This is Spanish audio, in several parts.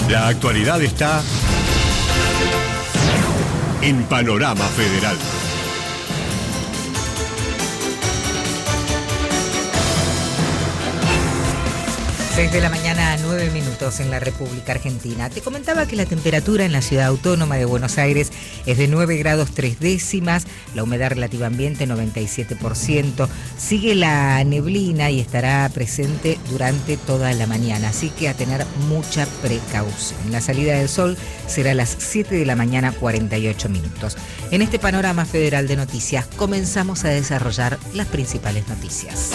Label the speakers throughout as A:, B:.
A: La actualidad está en Panorama Federal.
B: 6 de la mañana, 9 minutos en la República Argentina. Te comentaba que la temperatura en la ciudad autónoma de Buenos Aires es de 9 grados 3 décimas, la humedad relativa ambiente 97%, sigue la neblina y estará presente durante toda la mañana, así que a tener mucha precaución. La salida del sol será a las 7 de la mañana, 48 minutos. En este panorama federal de noticias comenzamos a desarrollar las principales noticias.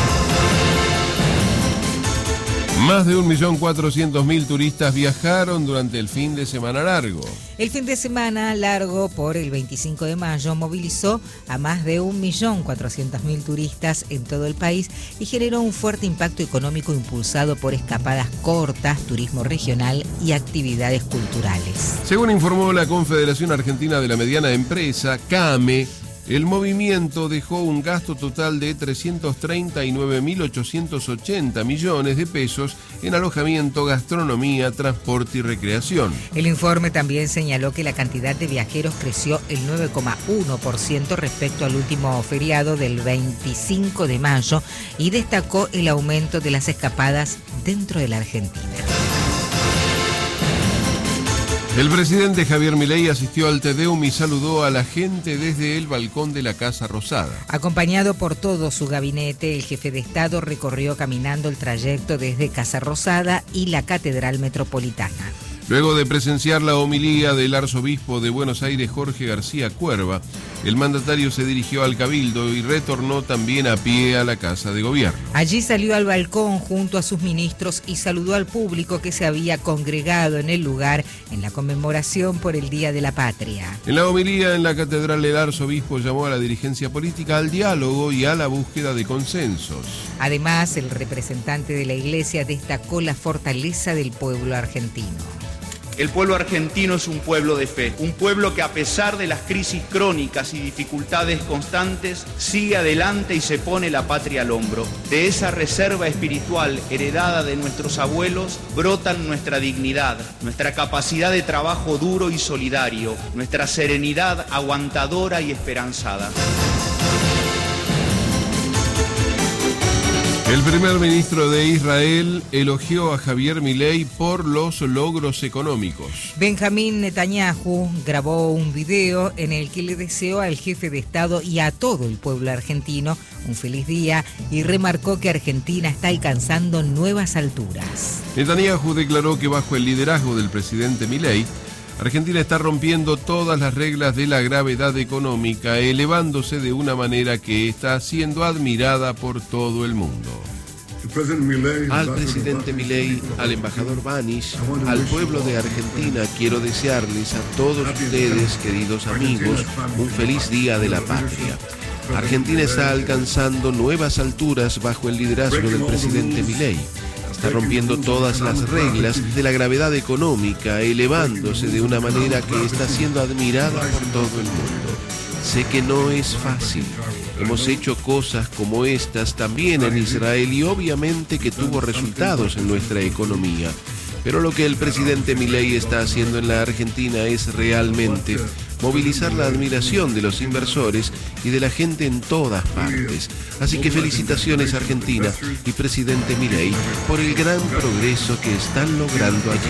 C: Más de 1.400.000 turistas viajaron durante el fin de semana largo.
B: El fin de semana largo por el 25 de mayo movilizó a más de 1.400.000 turistas en todo el país y generó un fuerte impacto económico impulsado por escapadas cortas, turismo regional y actividades culturales.
C: Según informó la Confederación Argentina de la Mediana Empresa, CAME, el movimiento dejó un gasto total de 339.880 millones de pesos en alojamiento, gastronomía, transporte y recreación.
B: El informe también señaló que la cantidad de viajeros creció el 9,1% respecto al último feriado del 25 de mayo y destacó el aumento de las escapadas dentro de la Argentina.
C: El presidente Javier Milei asistió al Te Deum y saludó a la gente desde el balcón de la Casa Rosada.
B: Acompañado por todo su gabinete, el jefe de Estado recorrió caminando el trayecto desde Casa Rosada y la Catedral Metropolitana.
C: Luego de presenciar la homilía del arzobispo de Buenos Aires, Jorge García Cuerva, el mandatario se dirigió al Cabildo y retornó también a pie a la Casa de Gobierno.
B: Allí salió al balcón junto a sus ministros y saludó al público que se había congregado en el lugar en la conmemoración por el Día de la Patria.
C: En la homilía en la catedral, el arzobispo llamó a la dirigencia política al diálogo y a la búsqueda de consensos.
B: Además, el representante de la Iglesia destacó la fortaleza del pueblo argentino.
D: El pueblo argentino es un pueblo de fe, un pueblo que a pesar de las crisis crónicas y dificultades constantes, sigue adelante y se pone la patria al hombro. De esa reserva espiritual heredada de nuestros abuelos, brotan nuestra dignidad, nuestra capacidad de trabajo duro y solidario, nuestra serenidad aguantadora y esperanzada.
C: El primer ministro de Israel elogió a Javier Milei por los logros económicos.
B: Benjamín Netanyahu grabó un video en el que le deseó al jefe de Estado y a todo el pueblo argentino un feliz día y remarcó que Argentina está alcanzando nuevas alturas.
C: Netanyahu declaró que bajo el liderazgo del presidente Milei, Argentina está rompiendo todas las reglas de la gravedad económica, elevándose de una manera que está siendo admirada por todo el mundo.
E: Al presidente Milei, al embajador Banish, al pueblo de Argentina, quiero desearles a todos ustedes, queridos amigos, un feliz Día de la Patria. Argentina está alcanzando nuevas alturas bajo el liderazgo del presidente Milei. Está rompiendo todas las reglas de la gravedad económica, elevándose de una manera que está siendo admirada por todo el mundo. Sé que no es fácil. Hemos hecho cosas como estas también en Israel y obviamente que tuvo resultados en nuestra economía. Pero lo que el presidente Milei está haciendo en la Argentina es realmente movilizar la admiración de los inversores y de la gente en todas partes. Así que felicitaciones Argentina y presidente Milei por el gran progreso que están logrando allí.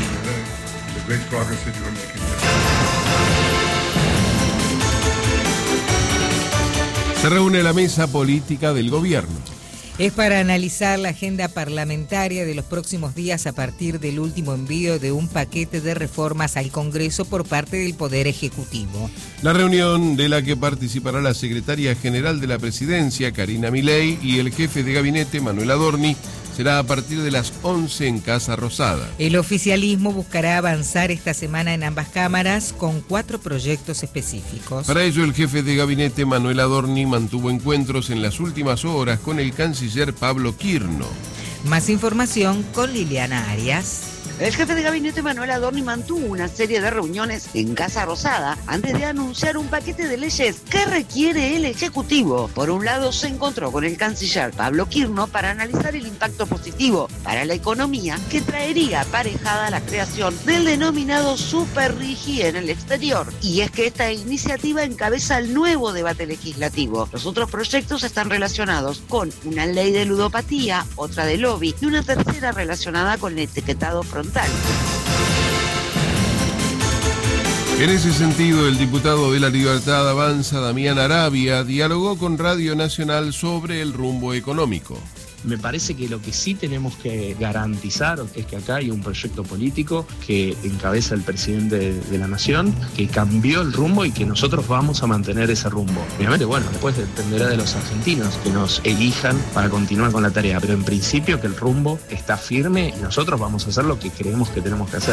C: Se reúne la mesa política del gobierno.
B: Es para analizar la agenda parlamentaria de los próximos días a partir del último envío de un paquete de reformas al Congreso por parte del Poder Ejecutivo.
C: La reunión, de la que participará la secretaria general de la Presidencia, Karina Milei, y el jefe de gabinete, Manuel Adorni, será a partir de las 11 en Casa Rosada.
B: El oficialismo buscará avanzar esta semana en ambas cámaras con 4 proyectos específicos.
C: Para ello, el jefe de gabinete, Manuel Adorni, mantuvo encuentros en las últimas horas con el canciller Pablo Quirno.
B: Más información con Liliana Arias.
F: El jefe de gabinete Manuel Adorni mantuvo una serie de reuniones en Casa Rosada antes de anunciar un paquete de leyes que requiere el Ejecutivo. Por un lado, se encontró con el canciller Pablo Quirno para analizar el impacto positivo para la economía que traería aparejada la creación del denominado Super RIGI en el exterior. Y es que esta iniciativa encabeza el nuevo debate legislativo. Los otros proyectos están relacionados con una ley de ludopatía, otra de lobby y una tercera relacionada con el etiquetado frontal.
C: En ese sentido, el diputado de La Libertad Avanza, Damián Arabia, dialogó con Radio Nacional sobre el rumbo económico.
G: Me parece que lo que sí tenemos que garantizar es que acá hay un proyecto político que encabeza el presidente de la Nación, que cambió el rumbo y que nosotros vamos a mantener ese rumbo. Obviamente, bueno, después dependerá de los argentinos que nos elijan para continuar con la tarea, pero en principio que el rumbo está firme y nosotros vamos a hacer lo que creemos que tenemos que hacer.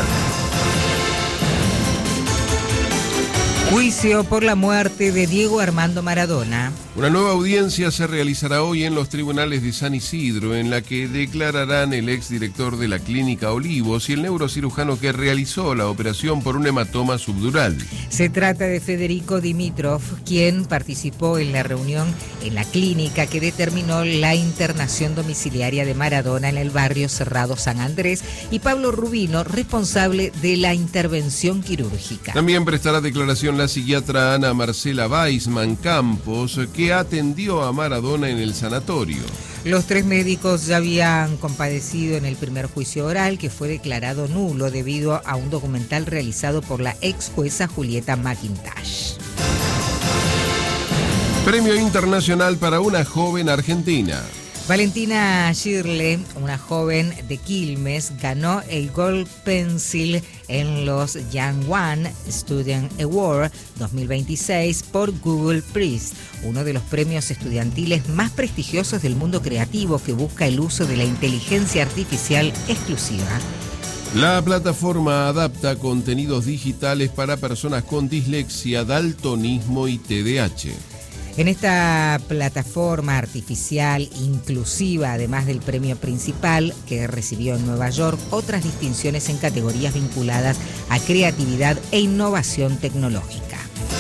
B: Juicio por la muerte de Diego Armando Maradona.
C: Una nueva audiencia se realizará hoy en los tribunales de San Isidro, en la que declararán el exdirector de la Clínica Olivos y el neurocirujano que realizó la operación por un hematoma subdural.
B: Se trata de Federico Dimitrov, quien participó en la reunión en la clínica que determinó la internación domiciliaria de Maradona en el barrio Cerrado San Andrés, y Pablo Rubino, responsable de la intervención quirúrgica.
C: También prestará declaración la psiquiatra Ana Marcela Weisman Campos, que atendió a Maradona en el sanatorio.
B: Los 3 médicos ya habían comparecido en el primer juicio oral, que fue declarado nulo debido a un documental realizado por la ex jueza Julieta McIntosh.
C: Premio internacional para una joven argentina.
B: Valentina Shirley, una joven de Quilmes, ganó el Gold Pencil en los Young One Student Award 2026 por Google Prize, uno de los premios estudiantiles más prestigiosos del mundo creativo que busca el uso de la inteligencia artificial exclusiva.
C: La plataforma adapta contenidos digitales para personas con dislexia, daltonismo y TDAH.
B: En esta plataforma artificial inclusiva, además del premio principal que recibió en Nueva York, otras distinciones en categorías vinculadas a creatividad e innovación tecnológica.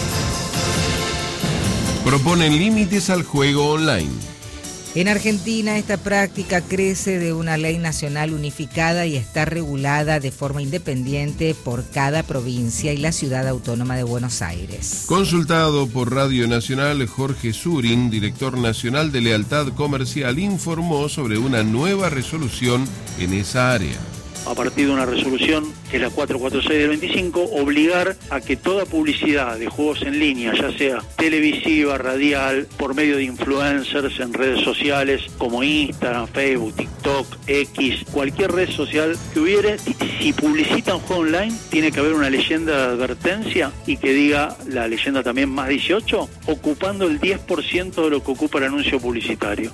C: Proponen límites al juego online.
B: En Argentina, esta práctica crece de una ley nacional unificada y está regulada de forma independiente por cada provincia y la Ciudad Autónoma de Buenos Aires.
C: Consultado por Radio Nacional, Jorge Surin, director nacional de Lealtad Comercial, informó sobre una nueva resolución en esa área.
H: A partir de una resolución, que es la 446 del 25, obligar a que toda publicidad de juegos en línea, ya sea televisiva, radial, por medio de influencers en redes sociales como Instagram, Facebook, TikTok, X, cualquier red social que hubiere, si publicita un juego online, tiene que haber una leyenda de advertencia y que diga la leyenda también más 18, ocupando el 10% de lo que ocupa el anuncio publicitario.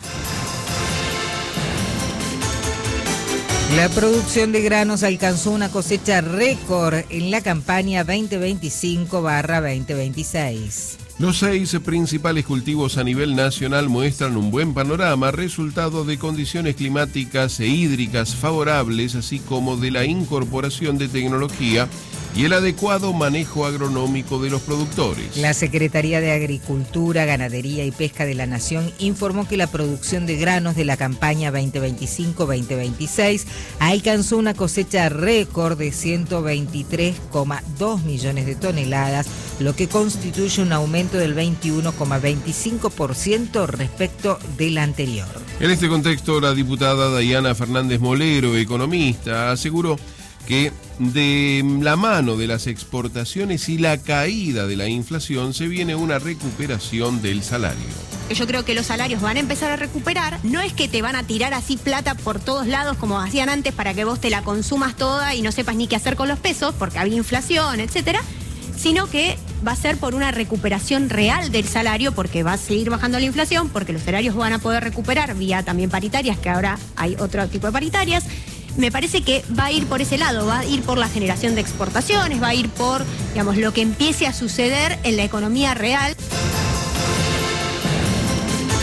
B: La producción de granos alcanzó una cosecha récord en la campaña 2025/2026.
C: Los 6 principales cultivos a nivel nacional muestran un buen panorama, resultado de condiciones climáticas e hídricas favorables, así como de la incorporación de tecnología y el adecuado manejo agronómico de los productores.
B: La Secretaría de Agricultura, Ganadería y Pesca de la Nación informó que la producción de granos de la campaña 2025-2026 alcanzó una cosecha récord de 123,2 millones de toneladas, lo que constituye un aumento del 21,25% respecto del anterior.
C: En este contexto, la diputada Dayana Fernández Molero, economista, aseguró que de la mano de las exportaciones y la caída de la inflación se viene una recuperación del salario.
I: Yo creo que los salarios van a empezar a recuperar. No es que te van a tirar así plata por todos lados como hacían antes para que vos te la consumas toda y no sepas ni qué hacer con los pesos porque había inflación, etcétera, sino que va a ser por una recuperación real del salario, porque va a seguir bajando la inflación, porque los salarios van a poder recuperar vía también paritarias, que ahora hay otro tipo de paritarias. Me parece que va a ir por ese lado, va a ir por la generación de exportaciones, va a ir por, digamos, lo que empiece a suceder en la economía real.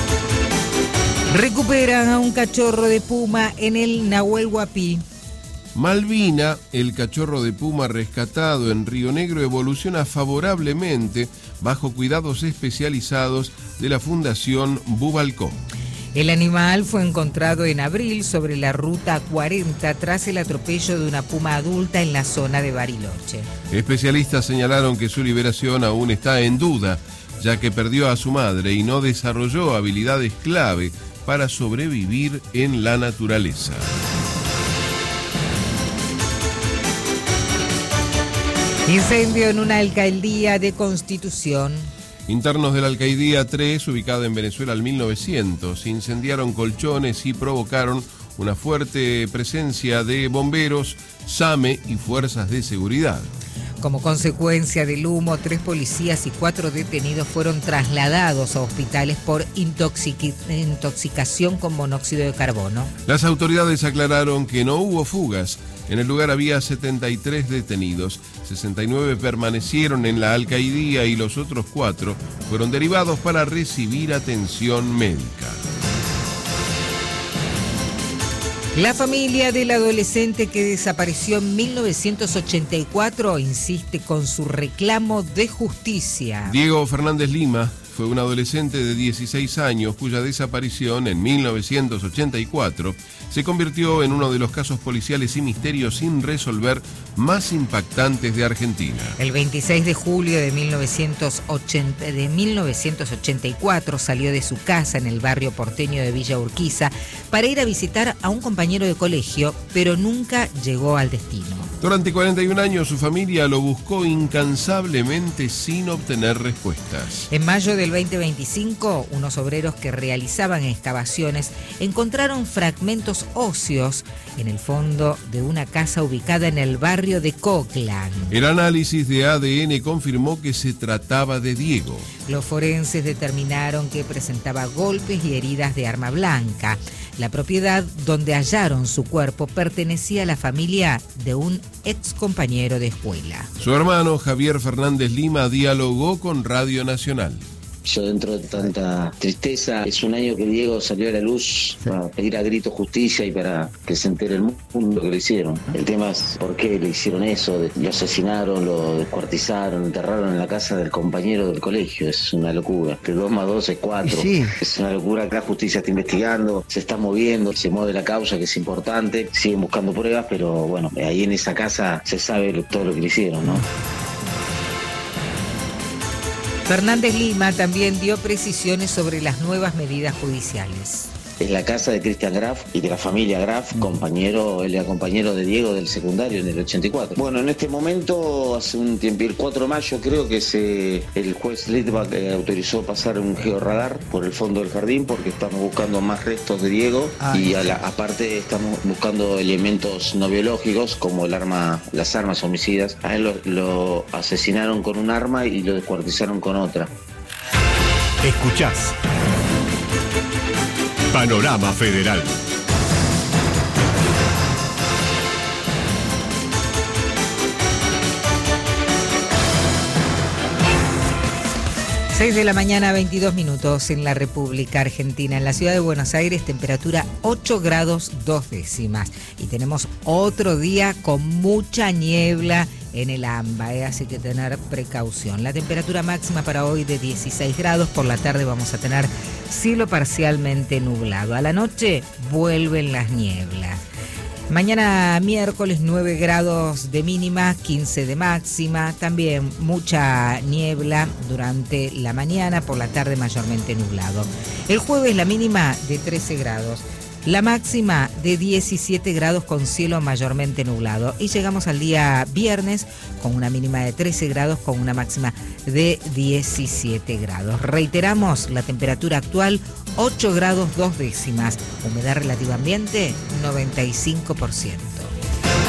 B: Recuperan a un cachorro de puma en el Nahuel Huapi.
C: Malvina, el cachorro de puma rescatado en Río Negro, evoluciona favorablemente bajo cuidados especializados de la Fundación Bubalcó.
B: El animal fue encontrado en abril sobre la ruta 40 tras el atropello de una puma adulta en la zona de Bariloche.
C: Especialistas señalaron que su liberación aún está en duda, ya que perdió a su madre y no desarrolló habilidades clave para sobrevivir en la naturaleza.
B: Incendio en una alcaldía de Constitución.
C: Internos de la Alcaidía 3, ubicada en Venezuela al 1900, incendiaron colchones y provocaron una fuerte presencia de bomberos, SAME y fuerzas de seguridad.
B: Como consecuencia del humo, 3 policías y 4 detenidos fueron trasladados a hospitales por intoxicación con monóxido de carbono.
C: Las autoridades aclararon que no hubo fugas. En el lugar había 73 detenidos, 69 permanecieron en la alcaidía y los otros 4 fueron derivados para recibir atención médica.
B: La familia del adolescente que desapareció en 1984 insiste con su reclamo de justicia.
C: Diego Fernández Lima fue un adolescente de 16 años cuya desaparición en 1984 se convirtió en uno de los casos policiales y misterios sin resolver más impactantes de Argentina.
B: El 26 de julio de 1984 salió de su casa en el barrio porteño de Villa Urquiza para ir a visitar a un compañero de colegio, pero nunca llegó al destino.
C: Durante 41 años su familia lo buscó incansablemente sin obtener respuestas.
B: En mayo del 2025, unos obreros que realizaban excavaciones encontraron fragmentos óseos en el fondo de una casa ubicada en el barrio de Coclan.
C: El análisis de ADN confirmó que se trataba de Diego.
B: Los forenses determinaron que presentaba golpes y heridas de arma blanca. La propiedad donde hallaron su cuerpo pertenecía a la familia de un ex compañero de escuela.
C: Su hermano Javier Fernández Lima dialogó con Radio Nacional.
J: Yo, dentro de tanta tristeza, es un año que Diego salió a la luz para pedir a grito justicia y para que se entere el mundo que le hicieron. El tema es por qué le hicieron eso, lo asesinaron, lo descuartizaron, enterraron en la casa del compañero del colegio. Es una locura. Que 2 más 2 es 4. Sí. Es una locura que la justicia está investigando, se está moviendo, se mueve la causa, que es importante. Siguen buscando pruebas, pero bueno, ahí en esa casa se sabe todo lo que le hicieron, ¿no?
B: Fernández Lima también dio precisiones sobre las nuevas medidas judiciales.
J: Es la casa de Cristian Graf y de la familia Graf, él era compañero de Diego del secundario en el 84. Bueno, en este momento, hace un tiempo, el 4 de mayo creo que el juez Litvak autorizó pasar un georradar por el fondo del jardín porque estamos buscando más restos de Diego y aparte estamos buscando elementos no biológicos como las armas homicidas. A él lo asesinaron con un arma y lo descuartizaron con otra.
A: Escuchás Panorama Federal.
B: Seis de la mañana, 22 minutos en la República Argentina. En la ciudad de Buenos Aires, temperatura 8 grados 2 décimas. Y tenemos otro día con mucha niebla en el AMBA, así que tener precaución. La temperatura máxima para hoy de 16 grados. Por la tarde vamos a tener cielo parcialmente nublado. A la noche vuelven las nieblas. Mañana miércoles 9 grados de mínima, 15 de máxima, también mucha niebla durante la mañana, por la tarde mayormente nublado. El jueves la mínima de 13 grados, la máxima de 17 grados con cielo mayormente nublado. Y llegamos al día viernes con una mínima de 13 grados con una máxima de 17 grados. Reiteramos, la temperatura actual 8 grados 2 décimas, humedad relativa ambiente 95%.